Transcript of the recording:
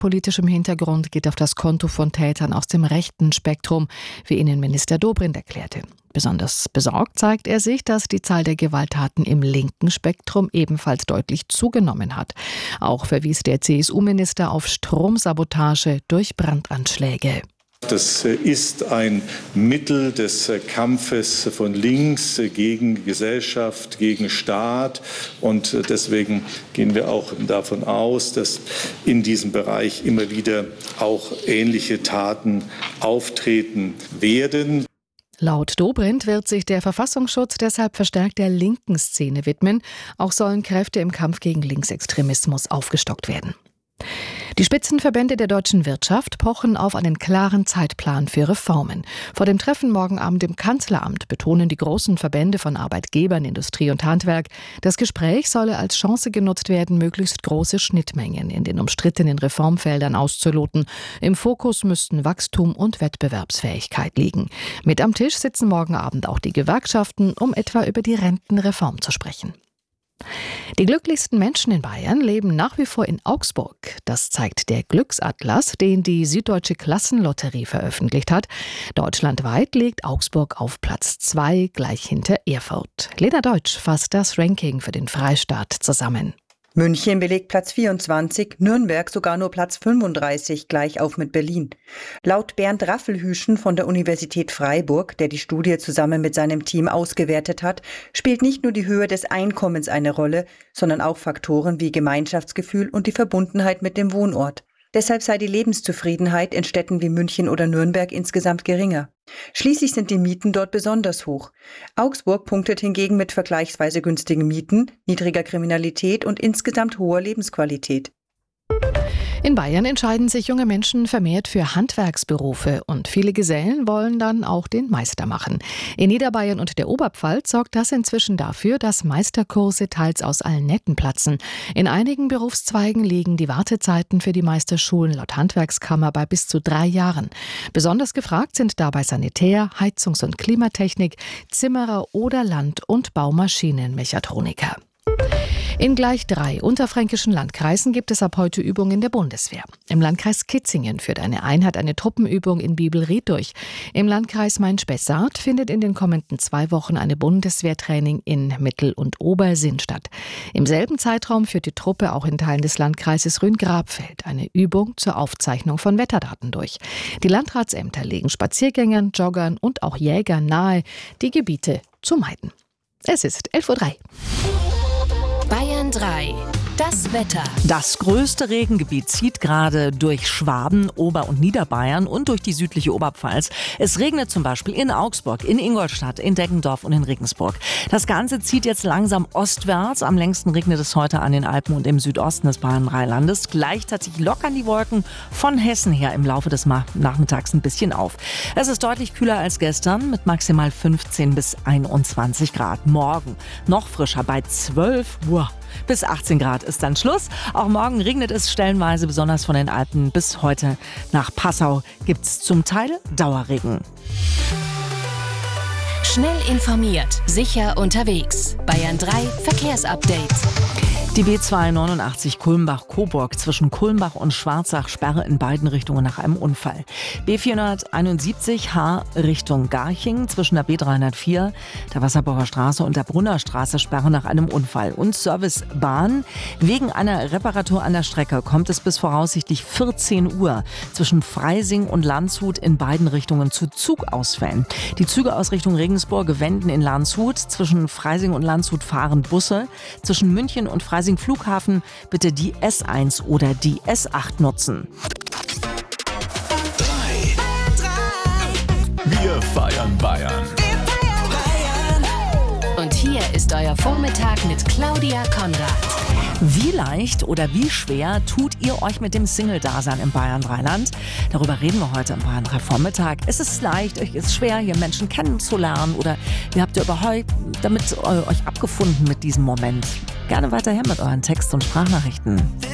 Politischem Hintergrund geht auf das Konto von Tätern aus dem rechten Spektrum, wie Innenminister Dobrindt erklärte. Besonders besorgt zeigt er sich, dass die Zahl der Gewalttaten im linken Spektrum ebenfalls deutlich zugenommen hat. Auch verwies der CSU-Minister auf Stromsabotage durch Brandanschläge. Das ist ein Mittel des Kampfes von links gegen Gesellschaft, gegen Staat. Und deswegen gehen wir auch davon aus, dass in diesem Bereich immer wieder auch ähnliche Taten auftreten werden. Laut Dobrindt wird sich der Verfassungsschutz deshalb verstärkt der linken Szene widmen. Auch sollen Kräfte im Kampf gegen Linksextremismus aufgestockt werden. Die Spitzenverbände der deutschen Wirtschaft pochen auf einen klaren Zeitplan für Reformen. Vor dem Treffen morgen Abend im Kanzleramt betonen die großen Verbände von Arbeitgebern, Industrie und Handwerk, das Gespräch solle als Chance genutzt werden, möglichst große Schnittmengen in den umstrittenen Reformfeldern auszuloten. Im Fokus müssten Wachstum und Wettbewerbsfähigkeit liegen. Mit am Tisch sitzen morgen Abend auch die Gewerkschaften, um etwa über die Rentenreform zu sprechen. Die glücklichsten Menschen in Bayern leben nach wie vor in Augsburg. Das zeigt der Glücksatlas, den die Süddeutsche Klassenlotterie veröffentlicht hat. Deutschlandweit liegt Augsburg auf Platz 2, gleich hinter Erfurt. Lena Deutsch fasst das Ranking für den Freistaat zusammen. München belegt Platz 24, Nürnberg sogar nur Platz 35, gleich auf mit Berlin. Laut Bernd Raffelhüschen von der Universität Freiburg, der die Studie zusammen mit seinem Team ausgewertet hat, spielt nicht nur die Höhe des Einkommens eine Rolle, sondern auch Faktoren wie Gemeinschaftsgefühl und die Verbundenheit mit dem Wohnort. Deshalb sei die Lebenszufriedenheit in Städten wie München oder Nürnberg insgesamt geringer. Schließlich sind die Mieten dort besonders hoch. Augsburg punktet hingegen mit vergleichsweise günstigen Mieten, niedriger Kriminalität und insgesamt hoher Lebensqualität. In Bayern entscheiden sich junge Menschen vermehrt für Handwerksberufe und viele Gesellen wollen dann auch den Meister machen. In Niederbayern und der Oberpfalz sorgt das inzwischen dafür, dass Meisterkurse teils aus allen Nähten platzen. In einigen Berufszweigen liegen die Wartezeiten für die Meisterschulen laut Handwerkskammer bei bis zu 3 Jahren. Besonders gefragt sind dabei Sanitär, Heizungs- und Klimatechnik, Zimmerer oder Land- und Baumaschinenmechatroniker. In gleich 3 unterfränkischen Landkreisen gibt es ab heute Übungen der Bundeswehr. Im Landkreis Kitzingen führt eine Einheit eine Truppenübung in Bibelried durch. Im Landkreis Main-Spessart findet in den kommenden 2 Wochen eine Bundeswehrtraining in Mittel- und Obersinn statt. Im selben Zeitraum führt die Truppe auch in Teilen des Landkreises Rhön-Grabfeld eine Übung zur Aufzeichnung von Wetterdaten durch. Die Landratsämter legen Spaziergängern, Joggern und auch Jägern nahe, die Gebiete zu meiden. Es ist 11:03 Uhr. Bayern 3. Das Wetter. Das größte Regengebiet zieht gerade durch Schwaben, Ober- und Niederbayern und durch die südliche Oberpfalz. Es regnet zum Beispiel in Augsburg, in Ingolstadt, in Deggendorf und in Regensburg. Das Ganze zieht jetzt langsam ostwärts. Am längsten regnet es heute an den Alpen und im Südosten des Bayern-3-Landes. Gleichzeitig lockern die Wolken von Hessen her im Laufe des Nachmittags ein bisschen auf. Es ist deutlich kühler als gestern mit maximal 15 bis 21 Grad. Morgen noch frischer bei 12 Uhr. Bis 18 Grad ist dann Schluss. Auch morgen regnet es stellenweise, besonders von den Alpen bis heute nach Passau gibt's zum Teil Dauerregen. Schnell informiert, sicher unterwegs. Bayern 3 Verkehrsupdate. Die B289 Kulmbach-Coburg zwischen Kulmbach und Schwarzach Sperre in beiden Richtungen nach einem Unfall. B471 H Richtung Garching zwischen der B304, der Wasserburger Straße und der Brunner Straße Sperre nach einem Unfall. Und Servicebahn. Wegen einer Reparatur an der Strecke kommt es bis voraussichtlich 14 Uhr zwischen Freising und Landshut in beiden Richtungen zu Zugausfällen. Die Züge aus Richtung Regensburg wenden in Landshut. Zwischen Freising und Landshut fahren Busse. Zwischen München und Freising Flughafen bitte die S1 oder die S8 nutzen. 3. Wir feiern Bayern. Und hier ist euer Vormittag mit Claudia Konrad. Wie leicht oder wie schwer tut ihr euch mit dem Single-Dasein im Bayern-Rheinland? Darüber reden wir heute im Bayern 3 Vormittag. Ist es leicht, ist es schwer, hier Menschen kennenzulernen? Oder wie habt ihr überhaupt damit euch abgefunden mit diesem Moment? Gerne weiterher mit euren Text- und Sprachnachrichten.